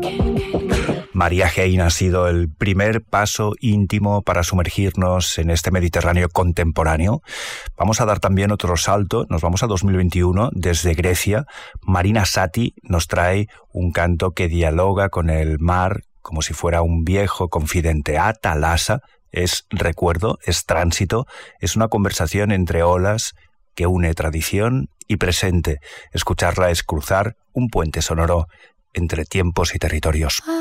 Maria Hein ha sido el primer paso íntimo para sumergirnos en este Mediterráneo contemporáneo. Vamos a dar también otro salto, nos vamos a 2021 desde Grecia. Marina Satti nos trae un canto que dialoga con el mar como si fuera un viejo confidente. Atalasa es recuerdo, es tránsito, es una conversación entre olas que une tradición y presente. Escucharla es cruzar un puente sonoro entre tiempos y territorios.